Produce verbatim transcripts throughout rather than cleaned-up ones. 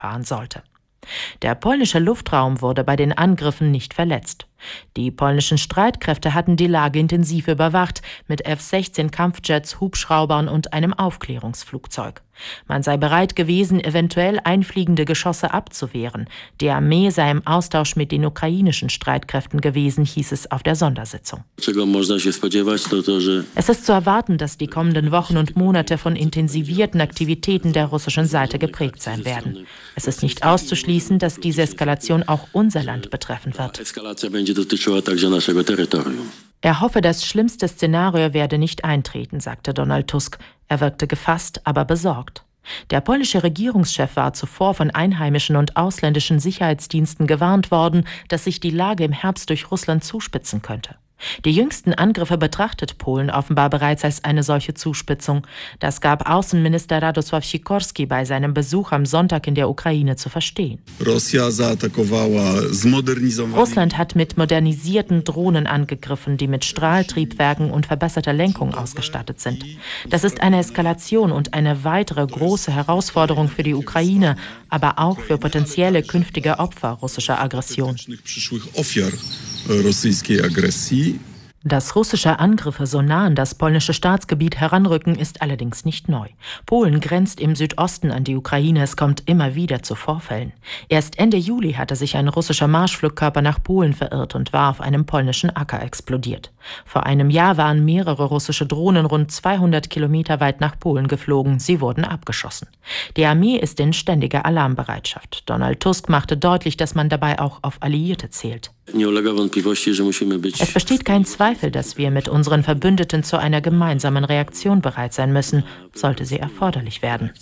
fahren sollte. Der polnische Luftraum wurde bei den Angriffen nicht verletzt. Die polnischen Streitkräfte hatten die Lage intensiv überwacht, mit F sechzehn Kampfjets, Hubschraubern und einem Aufklärungsflugzeug. Man sei bereit gewesen, eventuell einfliegende Geschosse abzuwehren. Die Armee sei im Austausch mit den ukrainischen Streitkräften gewesen, hieß es auf der Sondersitzung. Es ist zu erwarten, dass die kommenden Wochen und Monate von intensivierten Aktivitäten der russischen Seite geprägt sein werden. Es ist nicht auszuschließen, dass diese Eskalation auch unser Land betreffen wird. Er hoffe, das schlimmste Szenario werde nicht eintreten, sagte Donald Tusk. Er wirkte gefasst, aber besorgt. Der polnische Regierungschef war zuvor von einheimischen und ausländischen Sicherheitsdiensten gewarnt worden, dass sich die Lage im Herbst durch Russland zuspitzen könnte. Die jüngsten Angriffe betrachtet Polen offenbar bereits als eine solche Zuspitzung. Das gab Außenminister Radosław Sikorski bei seinem Besuch am Sonntag in der Ukraine zu verstehen. Russland hat mit modernisierten Drohnen angegriffen, die mit Strahltriebwerken und verbesserter Lenkung ausgestattet sind. Das ist eine Eskalation und eine weitere große Herausforderung für die Ukraine, aber auch für potenzielle künftige Opfer russischer Aggression. Dass russische Angriffe so nah an das polnische Staatsgebiet heranrücken, ist allerdings nicht neu. Polen grenzt im Südosten an die Ukraine, es kommt immer wieder zu Vorfällen. Erst Ende Juli hatte sich ein russischer Marschflugkörper nach Polen verirrt und war auf einem polnischen Acker explodiert. Vor einem Jahr waren mehrere russische Drohnen rund zweihundert Kilometer weit nach Polen geflogen, sie wurden abgeschossen. Die Armee ist in ständiger Alarmbereitschaft. Donald Tusk machte deutlich, dass man dabei auch auf Alliierte zählt. Es besteht kein Zweifel, dass wir mit unseren Verbündeten zu einer gemeinsamen Reaktion bereit sein müssen, sollte sie erforderlich werden.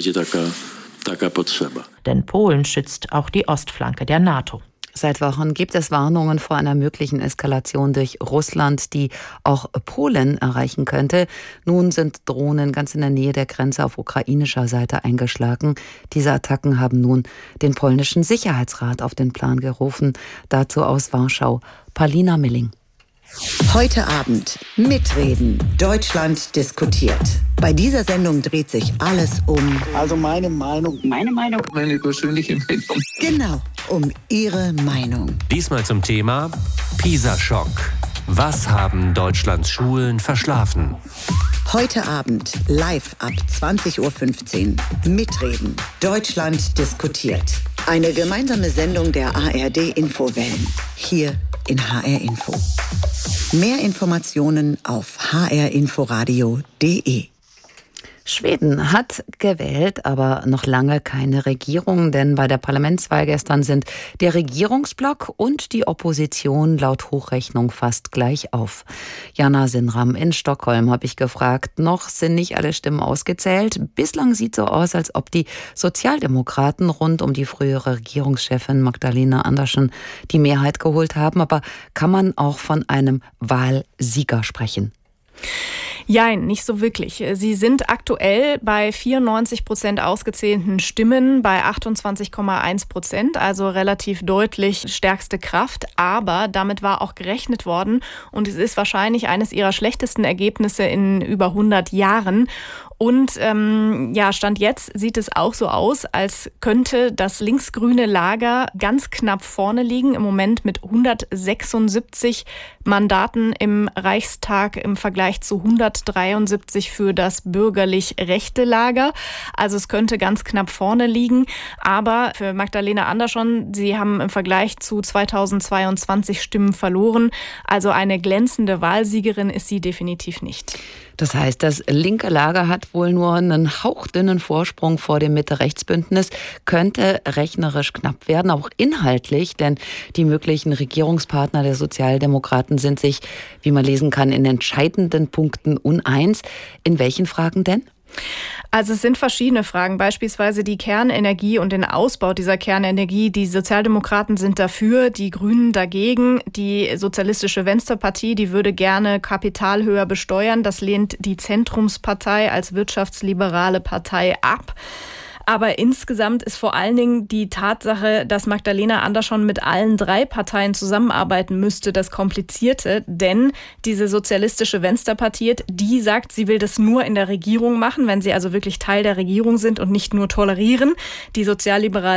Denn Polen schützt auch die Ostflanke der NATO. Seit Wochen gibt es Warnungen vor einer möglichen Eskalation durch Russland, die auch Polen erreichen könnte. Nun sind Drohnen ganz in der Nähe der Grenze auf ukrainischer Seite eingeschlagen. Diese Attacken haben nun den polnischen Sicherheitsrat auf den Plan gerufen. Dazu aus Warschau Paulina Milling. Heute Abend mitreden. Deutschland diskutiert. Bei dieser Sendung dreht sich alles um... Also meine Meinung. Meine Meinung. Meine persönliche Meinung. Genau, um Ihre Meinung. Diesmal zum Thema PISA-Schock. Was haben Deutschlands Schulen verschlafen? Heute Abend live ab zwanzig Uhr fünfzehn. Mitreden. Deutschland diskutiert. Eine gemeinsame Sendung der A R D-Infowellen. Hier in H R Info. Mehr Informationen auf h r inforadio punkt d e. Schweden hat gewählt, aber noch lange keine Regierung, denn bei der Parlamentswahl gestern sind der Regierungsblock und die Opposition laut Hochrechnung fast gleich auf. Jana Sinram in Stockholm habe ich gefragt, noch sind nicht alle Stimmen ausgezählt. Bislang sieht so aus, als ob die Sozialdemokraten rund um die frühere Regierungschefin Magdalena Andersson die Mehrheit geholt haben, aber kann man auch von einem Wahlsieger sprechen? Jein, nicht so wirklich. Sie sind aktuell bei vierundneunzig Prozent ausgezählten Stimmen bei achtundzwanzig Komma eins Prozent, also relativ deutlich stärkste Kraft. Aber damit war auch gerechnet worden und es ist wahrscheinlich eines ihrer schlechtesten Ergebnisse in über hundert Jahren. Und ähm, ja, Stand jetzt sieht es auch so aus, als könnte das linksgrüne Lager ganz knapp vorne liegen, im Moment mit hundertsechsundsiebzig Mandaten im Reichstag im Vergleich zu hundertdreiundsiebzig für das bürgerlich-rechte Lager. Also es könnte ganz knapp vorne liegen. Aber für Magdalena Andersson, sie haben im Vergleich zu zweitausendzweiundzwanzig Stimmen verloren. Also eine glänzende Wahlsiegerin ist sie definitiv nicht. Das heißt, das linke Lager hat wohl nur einen hauchdünnen Vorsprung vor dem Mitte-Rechts-Bündnis, könnte rechnerisch knapp werden, auch inhaltlich, denn die möglichen Regierungspartner der Sozialdemokraten sind sich, wie man lesen kann, in entscheidenden Punkten uneins. In welchen Fragen denn? Also es sind verschiedene Fragen, beispielsweise die Kernenergie und den Ausbau dieser Kernenergie. Die Sozialdemokraten sind dafür, die Grünen dagegen. Die Sozialistische Venstrepartie, die würde gerne Kapital höher besteuern. Das lehnt die Zentrumspartei als wirtschaftsliberale Partei ab. Aber insgesamt ist vor allen Dingen die Tatsache, dass Magdalena Andersson mit allen drei Parteien zusammenarbeiten müsste, das Komplizierte. Denn diese sozialistische Venstrepartie, die sagt, sie will das nur in der Regierung machen, wenn sie also wirklich Teil der Regierung sind und nicht nur tolerieren. Die sozialliberalen